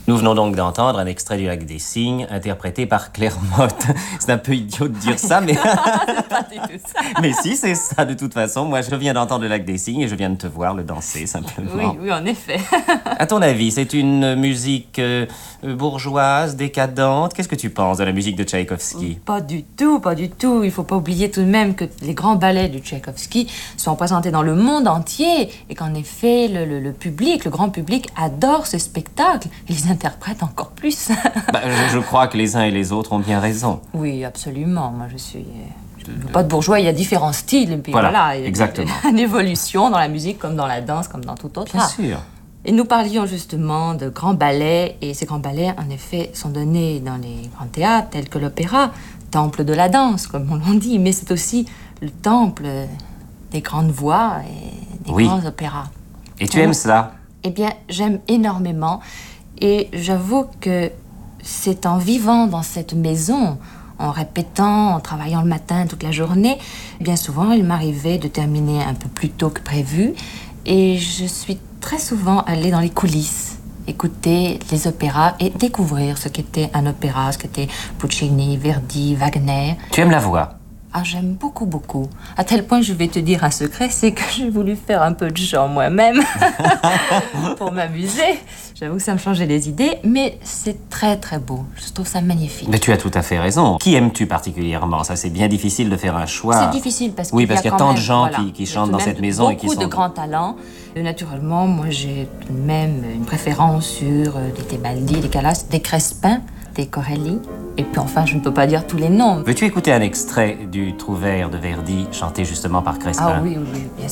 Nous venons donc d'entendre un extrait du Lac des Cygnes, interprété par Claire Motte. C'est un peu idiot de dire ça, mais... C'est pas du tout ça. Mais si, c'est ça de toute façon. Moi, je viens d'entendre le Lac des Cygnes et je viens de te voir le danser, simplement. Oui, en effet. À ton avis, c'est une musique bourgeoise, décadente? Qu'est-ce que tu penses de la musique de Tchaïkovski? Pas du tout, pas du tout. Il faut pas oublier tout de même que les grands ballets de Tchaïkovski sont présentés dans le monde entier et qu'en effet, le public, le grand public adore ce spectacle. Ils interprètent encore plus. Je crois que les uns et les autres ont bien raison. Oui, absolument. Moi, je suis... pas de bourgeois, il y a différents styles. Et puis voilà, il y a exactement. Une évolution dans la musique, comme dans la danse, comme dans tout autre Bien art. sûr. Et nous parlions justement de grands ballets, et ces grands ballets, en effet, sont donnés dans les grands théâtres, tels que l'opéra, temple de la danse, comme on l'en dit, mais c'est aussi le temple des grandes voix et des grands opéras. Et tu aimes cela? Eh bien, j'aime énormément, et j'avoue que c'est en vivant dans cette maison, en répétant, en travaillant le matin toute la journée, bien souvent, il m'arrivait de terminer un peu plus tôt que prévu, et je suis très souvent allée dans les coulisses, écouter les opéras et découvrir ce qu'était un opéra, ce qu'était Puccini, Verdi, Wagner. Tu aimes la voix? Ah, j'aime beaucoup, beaucoup. À tel point, je vais te dire un secret, c'est que j'ai voulu faire un peu de chant moi-même pour m'amuser. J'avoue que ça me changeait les idées, mais c'est très, très beau. Je trouve ça magnifique. Mais tu as tout à fait raison. Qui aimes-tu particulièrement? Ça, c'est bien difficile de faire un choix. C'est difficile parce qu'il y a tant de gens qui chantent dans cette maison et qui sont... beaucoup de grands talents. Naturellement, moi, j'ai tout de même une préférence sur des Tebaldi, des Callas, des Crespin, des Corelli. Et puis enfin, je ne peux pas dire tous les noms. Veux-tu écouter un extrait du Trouvère de Verdi, chanté justement par Crespin? Ah oui, bien sûr.